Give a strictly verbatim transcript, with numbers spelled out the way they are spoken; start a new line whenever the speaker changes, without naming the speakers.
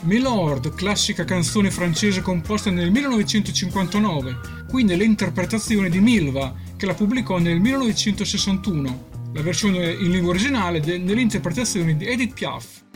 Milord, classica canzone francese composta nel millenovecentocinquantanove, qui nelle interpretazioni di Milva, che la pubblicò nel millenovecentosessantuno. La versione in lingua originale de- nelle interpretazioni di Edith Piaf.